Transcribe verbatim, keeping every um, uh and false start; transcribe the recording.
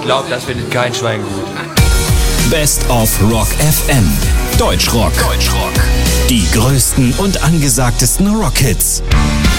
glaube, das findet kein Schwein gut. Best of Rock F M. Deutschrock. Deutschrock. Die größten und angesagtesten Rockhits.